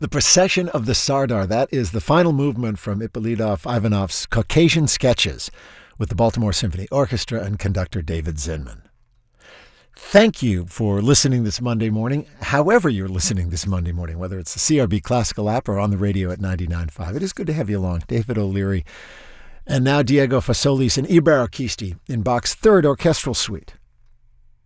The Procession of the Sardar, that is the final movement from Ippolitov Ivanov's Caucasian Sketches with the Baltimore Symphony Orchestra and conductor David Zinman. Thank you for listening this Monday morning, however you're listening this Monday morning, whether it's the CRB Classical app or on the radio at 99.5. It is good to have you along. David O'Leary and now Diego Fasolis and Ibero Kisti in Bach's Third Orchestral Suite.